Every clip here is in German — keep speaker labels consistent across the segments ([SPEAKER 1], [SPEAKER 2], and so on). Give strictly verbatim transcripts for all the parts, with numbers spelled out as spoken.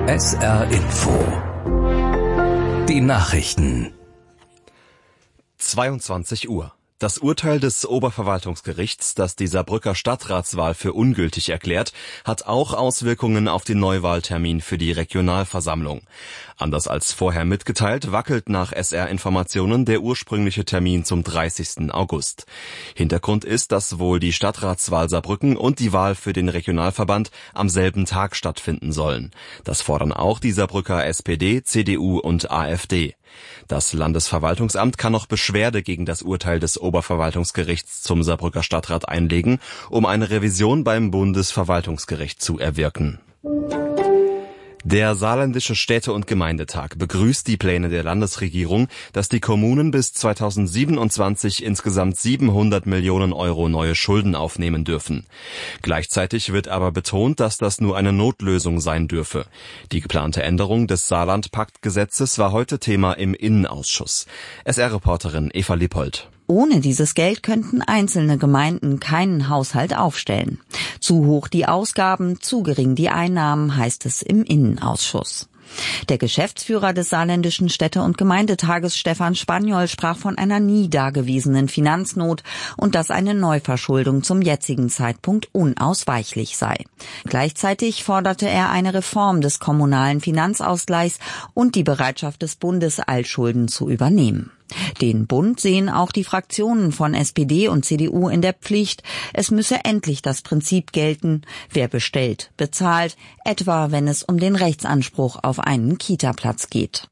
[SPEAKER 1] S R Info. Die Nachrichten.
[SPEAKER 2] zweiundzwanzig Uhr. Das Urteil des Oberverwaltungsgerichts, das die Saarbrücker Stadtratswahl für ungültig erklärt, hat auch Auswirkungen auf den Neuwahltermin für die Regionalversammlung. Anders als vorher mitgeteilt, wackelt nach S R-Informationen der ursprüngliche Termin zum dreißigsten August. Hintergrund ist, dass wohl die Stadtratswahl Saarbrücken und die Wahl für den Regionalverband am selben Tag stattfinden sollen. Das fordern auch die Saarbrücker S P D, C D U und A f D. Das Landesverwaltungsamt kann noch Beschwerde gegen das Urteil des Oberverwaltungsgerichts zum Saarbrücker Stadtrat einlegen, um eine Revision beim Bundesverwaltungsgericht zu erwirken. Der Saarländische Städte- und Gemeindetag begrüßt die Pläne der Landesregierung, dass die Kommunen bis zweitausendsiebenundzwanzig insgesamt siebenhundert Millionen Euro neue Schulden aufnehmen dürfen. Gleichzeitig wird aber betont, dass das nur eine Notlösung sein dürfe. Die geplante Änderung des Saarland-Pakt-Gesetzes war heute Thema im Innenausschuss. S R-Reporterin Eva Lippold.
[SPEAKER 3] Ohne dieses Geld könnten einzelne Gemeinden keinen Haushalt aufstellen. Zu hoch die Ausgaben, zu gering die Einnahmen, heißt es im Innenausschuss. Der Geschäftsführer des Saarländischen Städte- und Gemeindetages, Stefan Spaniol, sprach von einer nie dagewesenen Finanznot und dass eine Neuverschuldung zum jetzigen Zeitpunkt unausweichlich sei. Gleichzeitig forderte er eine Reform des kommunalen Finanzausgleichs und die Bereitschaft des Bundes, Altschulden zu übernehmen. Den Bund sehen auch die Fraktionen von S P D und C D U in der Pflicht. Es müsse endlich das Prinzip gelten, wer bestellt, bezahlt, etwa wenn es um den Rechtsanspruch auf einen Kita-Platz geht.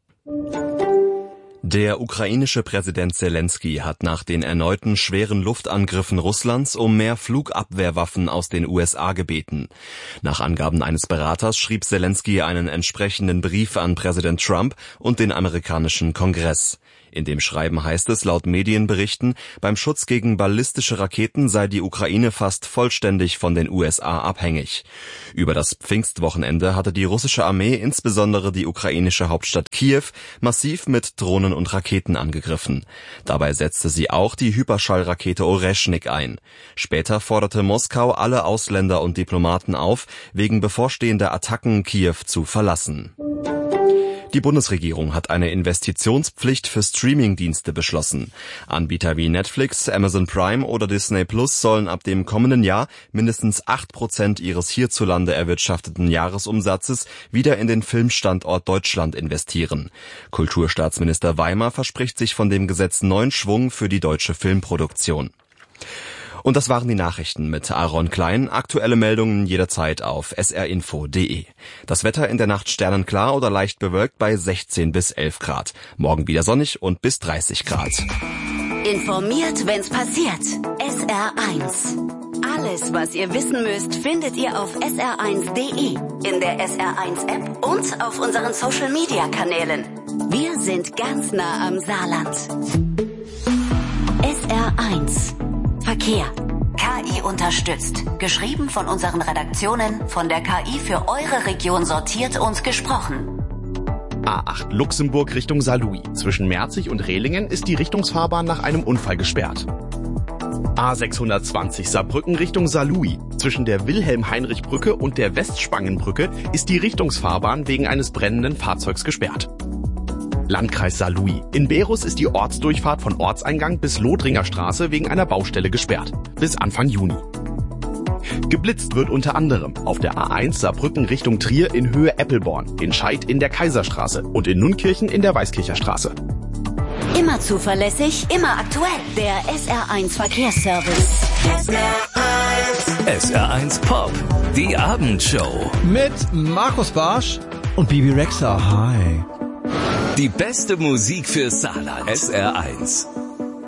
[SPEAKER 2] Der ukrainische Präsident Selenskyj hat nach den erneuten schweren Luftangriffen Russlands um mehr Flugabwehrwaffen aus den U S A gebeten. Nach Angaben eines Beraters schrieb Selenskyj einen entsprechenden Brief an Präsident Trump und den amerikanischen Kongress. In dem Schreiben heißt es laut Medienberichten, beim Schutz gegen ballistische Raketen sei die Ukraine fast vollständig von den U S A abhängig. Über das Pfingstwochenende hatte die russische Armee insbesondere die ukrainische Hauptstadt Kiew massiv mit Drohnen und Raketen angegriffen. Dabei setzte sie auch die Hyperschallrakete Oreschnik ein. Später forderte Moskau alle Ausländer und Diplomaten auf, wegen bevorstehender Attacken Kiew zu verlassen. Die Bundesregierung hat eine Investitionspflicht für Streaming-Dienste beschlossen. Anbieter wie Netflix, Amazon Prime oder Disney Plus sollen ab dem kommenden Jahr mindestens acht Prozent ihres hierzulande erwirtschafteten Jahresumsatzes wieder in den Filmstandort Deutschland investieren. Kulturstaatsminister Weimer verspricht sich von dem Gesetz neuen Schwung für die deutsche Filmproduktion. Und das waren die Nachrichten mit Aaron Klein. Aktuelle Meldungen jederzeit auf s r info punkt d e. Das Wetter in der Nacht sternenklar oder leicht bewölkt bei sechzehn bis elf Grad. Morgen wieder sonnig und bis dreißig Grad.
[SPEAKER 4] Informiert, wenn's passiert. S R eins. Alles, was ihr wissen müsst, findet ihr auf s r eins punkt d e, in der S R eins App und auf unseren Social-Media-Kanälen. Wir sind ganz nah am Saarland. S R eins. Verkehr. K I unterstützt. Geschrieben von unseren Redaktionen, von der K I für eure Region sortiert und gesprochen.
[SPEAKER 5] A acht Luxemburg Richtung Saarlouis. Zwischen Merzig und Rehlingen ist die Richtungsfahrbahn nach einem Unfall gesperrt. A sechshundertzwanzig Saarbrücken Richtung Saarlouis. Zwischen der Wilhelm-Heinrich-Brücke und der Westspangenbrücke ist die Richtungsfahrbahn wegen eines brennenden Fahrzeugs gesperrt. Landkreis Saarlouis. In Berus ist die Ortsdurchfahrt von Ortseingang bis Lothringer Straße wegen einer Baustelle gesperrt. Bis Anfang Juni. Geblitzt wird unter anderem auf der A eins Saarbrücken Richtung Trier in Höhe Eppelborn, in Scheid in der Kaiserstraße und in Nunkirchen in der Weißkircher Straße.
[SPEAKER 4] Immer zuverlässig, immer aktuell. Der S R eins Verkehrsservice. S R eins.
[SPEAKER 1] S R eins Pop. Die Abendshow.
[SPEAKER 6] Mit Markus Barsch und Bibi Rexha. Hi.
[SPEAKER 1] Die beste Musik für Saarland. S R eins.